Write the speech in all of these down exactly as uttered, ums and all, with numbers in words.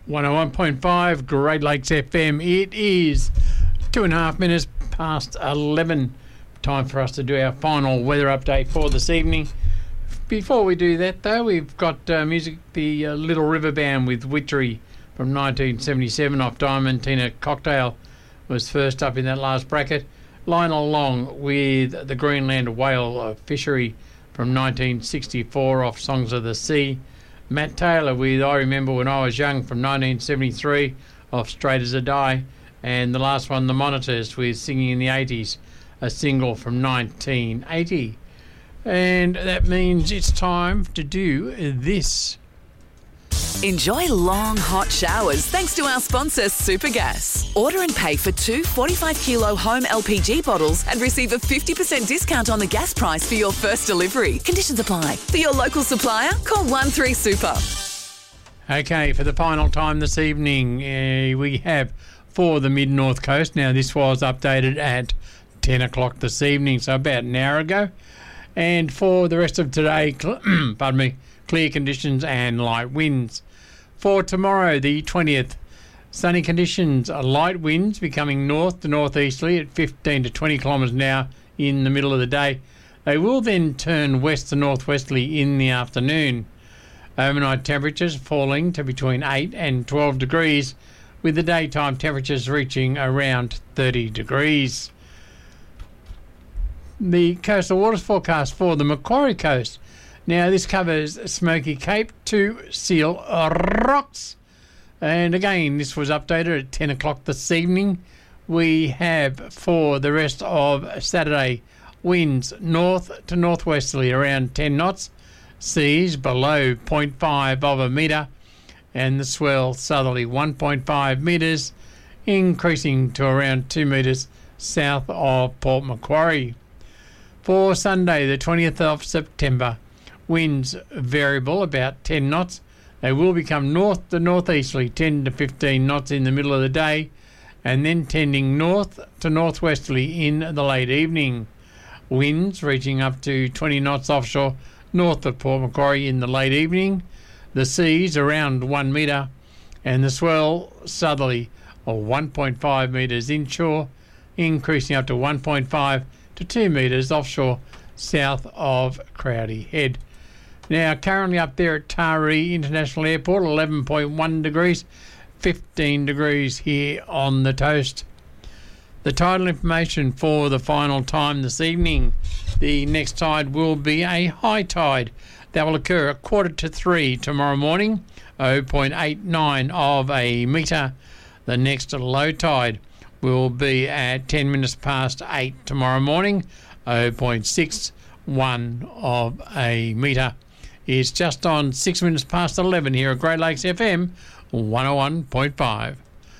one oh one point five Great Lakes F M. It is two and a half minutes past eleven. Time for us to do our final weather update for this evening. Before we do that, though, we've got uh, music, the uh, Little River Band with Witchery from nineteen seventy-seven off Diamantina Cocktail was first up in that last bracket. Lionel Long with the Greenland Whale Fishery from nineteen sixty-four off Songs of the Sea. Matt Taylor with I Remember When I Was Young from nineteen seventy-three off Straight as a Die. And the last one, The Monitors with Singing in the eighties, a single from nineteen eighty. And that means it's time to do this. Enjoy long, hot showers thanks to our sponsor, Supergas. Order and pay for two forty-five kilo home L P G bottles and receive a fifty percent discount on the gas price for your first delivery. Conditions apply. For your local supplier, call one three super. Okay, for the final time this evening, uh, we have for the Mid-North Coast. Now, this was updated at ten o'clock this evening, so about an hour ago. And for the rest of today, cl- pardon me, clear conditions and light winds. For tomorrow, the twentieth, sunny conditions, light winds becoming north to northeasterly at fifteen to twenty kilometres an hour in the middle of the day. They will then turn west to northwesterly in the afternoon. Overnight temperatures falling to between eight and twelve degrees, with the daytime temperatures reaching around thirty degrees. The coastal waters forecast for the Macquarie Coast. Now, this covers Smoky Cape to Seal Rocks. And again, this was updated at ten o'clock this evening. We have, for the rest of Saturday, winds north to northwesterly around ten knots, seas below zero point five of a metre, and the swell southerly one point five metres, increasing to around two metres south of Port Macquarie. For Sunday, the twentieth of September, winds variable about ten knots. They will become north to northeasterly ten to fifteen knots in the middle of the day, and then tending north to northwesterly in the late evening. Winds reaching up to twenty knots offshore north of Port Macquarie in the late evening. The seas around one metre, and the swell southerly of one point five metres inshore, increasing up to one point five to two metres offshore south of Crowdy Head. Now, currently up there at Taree International Airport, eleven point one degrees, fifteen degrees here on the toast. The tidal information for the final time this evening. The next tide will be a high tide. That will occur at quarter to three tomorrow morning, zero point eight nine of a metre. The next low tide will be at ten minutes past eight tomorrow morning, zero point six one of a metre. It's just on six minutes past eleven here at Great Lakes F M one oh one point five.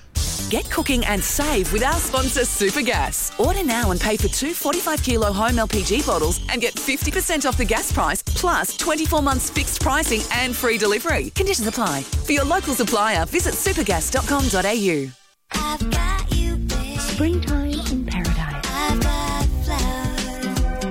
Get cooking and save with our sponsor, Supergas. Order now and pay for two forty-five kilo home L P G bottles and get fifty percent off the gas price, plus twenty-four months fixed pricing and free delivery. Conditions apply. For your local supplier, visit supergas dot com dot a u. I've got you, babe. Springtime in paradise. I've got flowers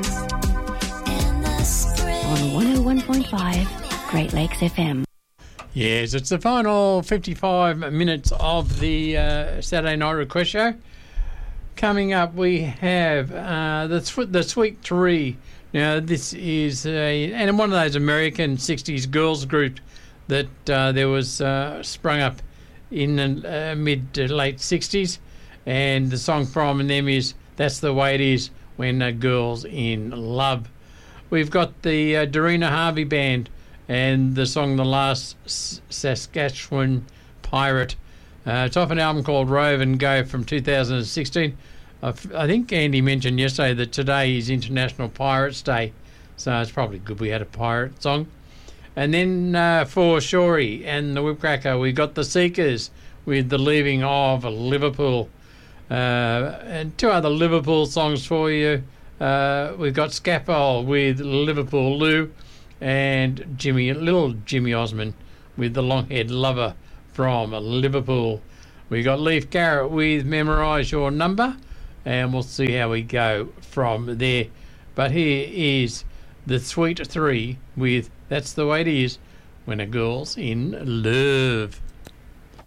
in the spring. On one oh one point five Great Lakes F M. Yes, it's the final fifty-five minutes of the uh, Saturday Night Request Show. Coming up, we have uh, the Sw- the Sweet Three. Now, this is a and one of those American sixties girls group that uh, there was uh, sprung up in the uh, mid to late sixties, and the song from them is "That's the Way It Is When a Girl's in Love." We've got the uh, Dorina Harvey Band and the song The Last Saskatchewan Pirate. Uh, it's off an album called Rove and Go from two thousand sixteen. I, f- I think Andy mentioned yesterday that today is International Pirates Day, so it's probably good we had a pirate song. And then uh, for Shory and the Whipcracker, we got the Seekers with The Leaving of Liverpool. Uh, and two other Liverpool songs for you. Uh, we've got Scaffold with Liverpool Lou, and Jimmy, little Jimmy Osmond with The Long-Haired Lover from Liverpool. We got Leif Garrett with Memorise Your Number, and we'll see how we go from there. But here is the Sweet Three with That's the Way It Is When a Girl's in Love.